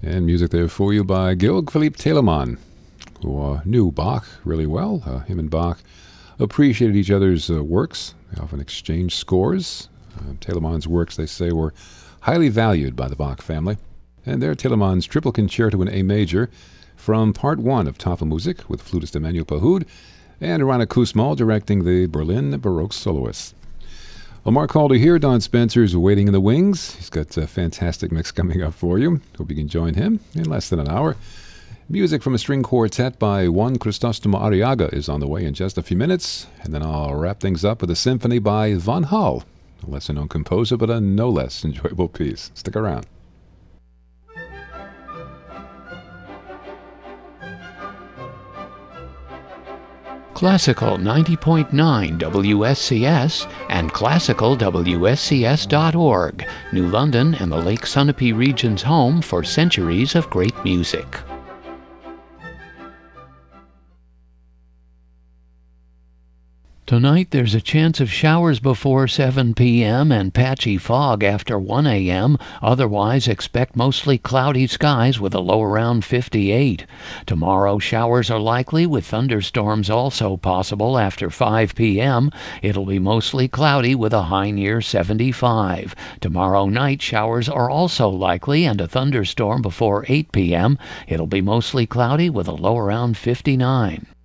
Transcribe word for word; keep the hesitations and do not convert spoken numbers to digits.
And music there for you by Georg Philipp Telemann, who uh, knew Bach really well. Uh, him and Bach appreciated each other's uh, works. They often exchanged scores. Uh, Telemann's works, they say, were highly valued by the Bach family. And there, Telemann's Triple Concerto in A Major from Part one of Tafelmusik with flutist Emanuel Pahud and Rana Kusmal directing the Berlin Baroque soloists. Well, Mark Calder here. Don Spencer's waiting in the wings. He's got a fantastic mix coming up for you. Hope you can join him in less than an hour. Music from a string quartet by Juan Crisostomo Arriaga is on the way in just a few minutes. And then I'll wrap things up with a symphony by Van Hal, a lesser-known composer, but a no less enjoyable piece. Stick around. Classical ninety point nine W S C S and classical W S C S dot org, New London and the Lake Sunapee region's home for centuries of great music. Tonight there's a chance of showers before seven p.m. and patchy fog after one a.m. Otherwise, expect mostly cloudy skies with a low around fifty-eight. Tomorrow, showers are likely with thunderstorms also possible after five p.m. It'll be mostly cloudy with a high near seventy-five. Tomorrow night, showers are also likely and a thunderstorm before eight p.m. It'll be mostly cloudy with a low around fifty-nine.